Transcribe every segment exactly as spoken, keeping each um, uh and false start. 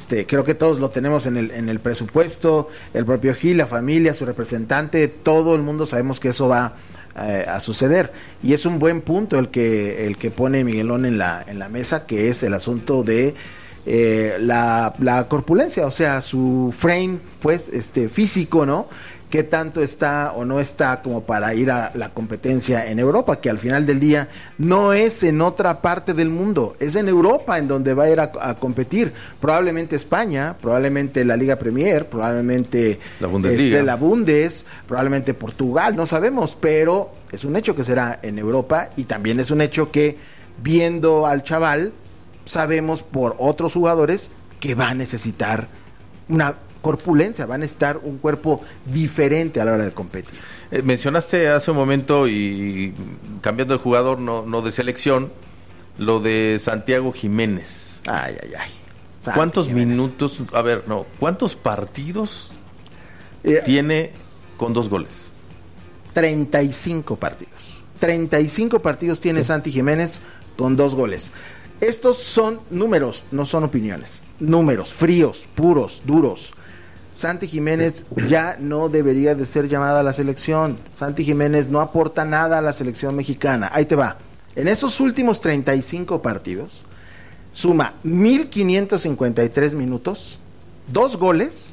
Este, creo que todos lo tenemos en el, en el presupuesto, el propio Gil, la familia, su representante, todo el mundo sabemos que eso va eh, a suceder. Y es un buen punto el que, el que pone Miguelón en la, en la mesa, que es el asunto de eh, la, la corpulencia, o sea, su frame, pues, este, físico, ¿no? Qué tanto está o no está como para ir a la competencia en Europa, que al final del día no es en otra parte del mundo, es en Europa en donde va a ir a, a competir. Probablemente España, probablemente la Liga Premier, probablemente la Bundesliga, este, la Bundes, probablemente Portugal, no sabemos, pero es un hecho que será en Europa, y también es un hecho que, viendo al chaval, sabemos por otros jugadores que va a necesitar una corpulencia, van a estar un cuerpo diferente a la hora de competir. Eh, mencionaste hace un momento, y cambiando de jugador, no, no de selección, lo de Santiago Jiménez. Ay, ay, ay. Santi ¿Cuántos Jiménez. minutos, a ver, no, cuántos partidos eh, tiene con dos goles? treinta y cinco partidos. treinta y cinco partidos tiene Santi Jiménez con dos goles. Estos son números, no son opiniones. Números fríos, puros, duros. Santi Jiménez ya no debería de ser llamada a la selección. Santi Jiménez no aporta nada a la selección mexicana. Ahí te va. En esos últimos treinta y cinco partidos, suma mil quinientos cincuenta y tres minutos, dos goles,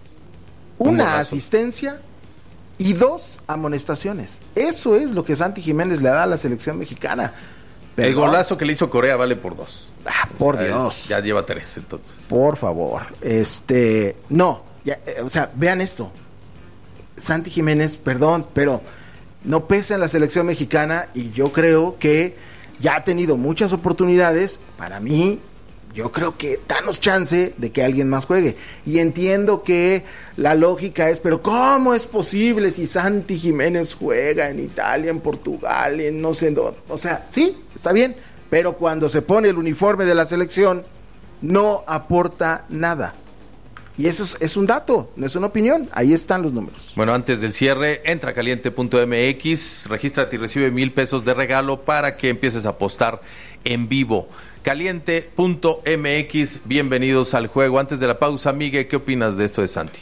Un una golazo. asistencia y dos amonestaciones. Eso es lo que Santi Jiménez le da a la selección mexicana. El Perdón. golazo que le hizo Corea vale por dos. Ah, por O sea, Dios. es- ya lleva tres, entonces. Por favor, este, no, ya, eh, o sea, vean esto. Santi Jiménez, perdón, pero no pesa en la selección mexicana, y yo creo que ya ha tenido muchas oportunidades. Para mí, yo creo que danos chance de que alguien más juegue. Y entiendo que la lógica es, pero ¿cómo es posible si Santi Jiménez juega en Italia, en Portugal, en no sé en dónde? O sea, sí, está bien, pero cuando se pone el uniforme de la selección, no aporta nada. Y eso es, es un dato, no es una opinión. Ahí están los números. Bueno, antes del cierre, entra a caliente punto m x, regístrate y recibe mil pesos de regalo para que empieces a apostar en vivo. caliente punto m x, bienvenidos al juego. Antes de la pausa, Miguel, ¿qué opinas de esto de Santi?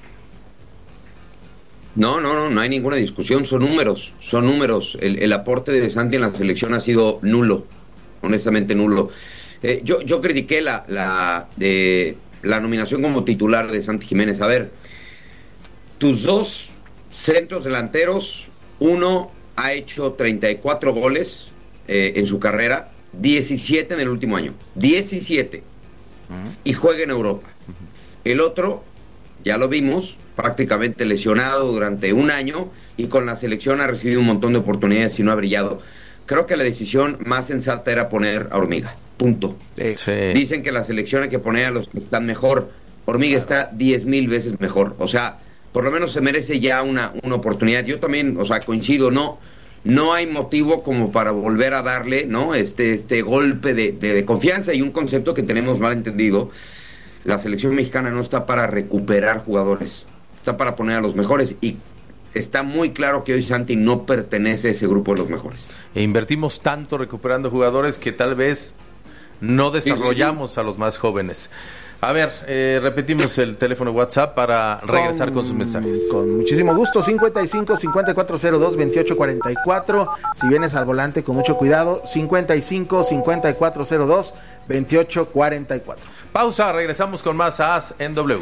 No, no, no, no hay ninguna discusión, son números, son números. El, el aporte de Santi en la selección ha sido nulo, honestamente nulo. Eh, yo, yo critiqué la, la, eh, la nominación como titular de Santi Jiménez. A ver, tus dos centros delanteros, uno ha hecho treinta y cuatro goles eh, en su carrera, diecisiete en el último año, diecisiete, uh-huh. Y juega en Europa. Uh-huh. El otro, ya lo vimos, prácticamente lesionado durante un año, y con la selección ha recibido un montón de oportunidades y no ha brillado. Creo que la decisión más sensata era poner a Hormiga, punto. Sí. Dicen que la selección hay que poner a los que están mejor. Hormiga claro. Está diez mil veces mejor, o sea, por lo menos se merece ya una, una oportunidad. Yo también, o sea, coincido, no no hay motivo como para volver a darle, ¿no? Este, este golpe de, de, de confianza, y un concepto que tenemos mal entendido. La selección mexicana no está para recuperar jugadores, está para poner a los mejores, y está muy claro que hoy Santi no pertenece a ese grupo de los mejores. E invertimos tanto recuperando jugadores que tal vez no desarrollamos sí, sí, sí. a los más jóvenes. A ver, eh, repetimos el teléfono WhatsApp para regresar con, con sus mensajes. Con muchísimo gusto, cincuenta y cinco, cincuenta y cuatro cero dos, veintiocho cuarenta y cuatro. Si vienes al volante, con mucho cuidado, cincuenta y cinco, cincuenta y cuatro cero dos, veintiocho cuarenta y cuatro. Pausa, regresamos con más A S en W.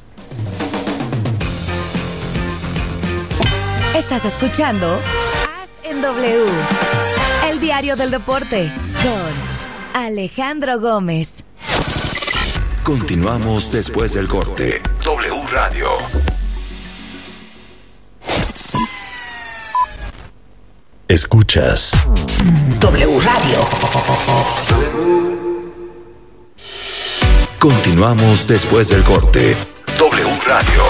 Estás escuchando A S en W, el diario del deporte, con Alejandro Gómez. Continuamos después del corte. W Radio. Escuchas W Radio. Continuamos después del corte. W Radio.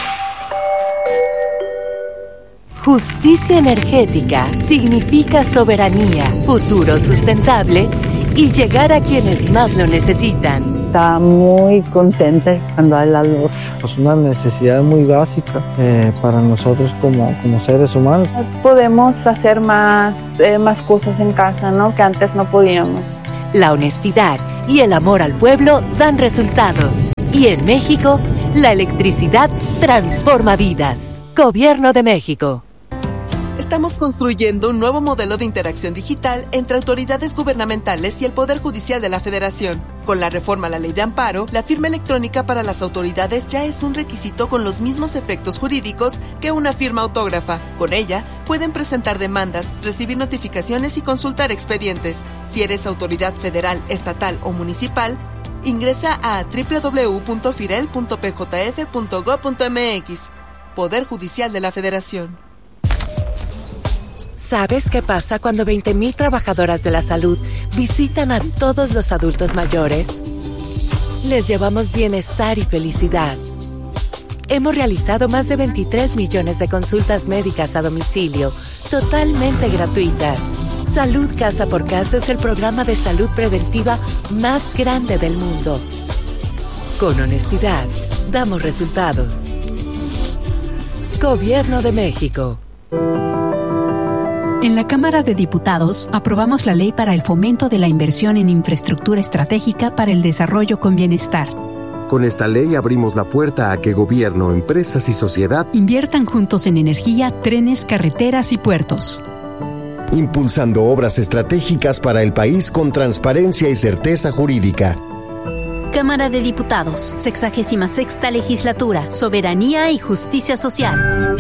Justicia energética significa soberanía, futuro sustentable y llegar a quienes más lo necesitan. Está muy contenta cuando hay la luz. Es una necesidad muy básica eh, para nosotros como, como seres humanos. Podemos hacer más, eh, más cosas en casa, ¿no? Que antes no podíamos. La honestidad y el amor al pueblo dan resultados. Y en México, la electricidad transforma vidas. Gobierno de México. Estamos construyendo un nuevo modelo de interacción digital entre autoridades gubernamentales y el Poder Judicial de la Federación. Con la reforma a la Ley de Amparo, la firma electrónica para las autoridades ya es un requisito con los mismos efectos jurídicos que una firma autógrafa. Con ella, pueden presentar demandas, recibir notificaciones y consultar expedientes. Si eres autoridad federal, estatal o municipal, ingresa a doble u doble u doble u punto firel punto p j f punto gob punto m x. Poder Judicial de la Federación. ¿Sabes qué pasa cuando veinte mil trabajadoras de la salud visitan a todos los adultos mayores? Les llevamos bienestar y felicidad. Hemos realizado más de veintitrés millones de consultas médicas a domicilio, totalmente gratuitas. Salud Casa por Casa es el programa de salud preventiva más grande del mundo. Con honestidad, damos resultados. Gobierno de México. En la Cámara de Diputados aprobamos la ley para el fomento de la inversión en infraestructura estratégica para el desarrollo con bienestar. Con esta ley abrimos la puerta a que gobierno, empresas y sociedad inviertan juntos en energía, trenes, carreteras y puertos. Impulsando obras estratégicas para el país con transparencia y certeza jurídica. Cámara de Diputados, sexagésima sexta legislatura, soberanía y justicia social.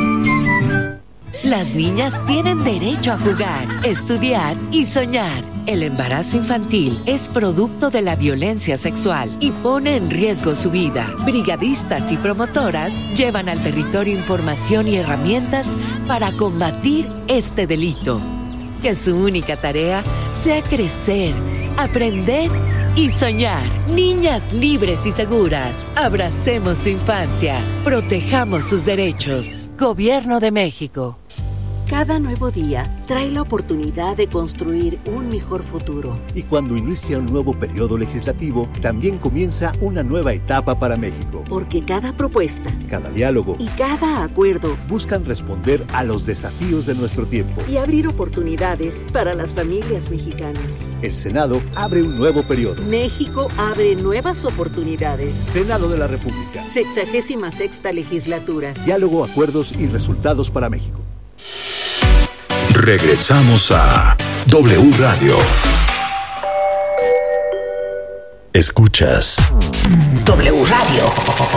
Las niñas tienen derecho a jugar, estudiar y soñar. El embarazo infantil es producto de la violencia sexual y pone en riesgo su vida. Brigadistas y promotoras llevan al territorio información y herramientas para combatir este delito. Que su única tarea sea crecer, aprender y soñar. Niñas libres y seguras. Abracemos su infancia. Protejamos sus derechos. Gobierno de México. Cada nuevo día trae la oportunidad de construir un mejor futuro. Y cuando inicia un nuevo periodo legislativo, también comienza una nueva etapa para México. Porque cada propuesta, cada diálogo y cada acuerdo buscan responder a los desafíos de nuestro tiempo y abrir oportunidades para las familias mexicanas. El Senado abre un nuevo periodo. México abre nuevas oportunidades. Senado de la República. Sexagésima sexta legislatura. Diálogo, acuerdos y resultados para México. Regresamos a W Radio. Escuchas W Radio.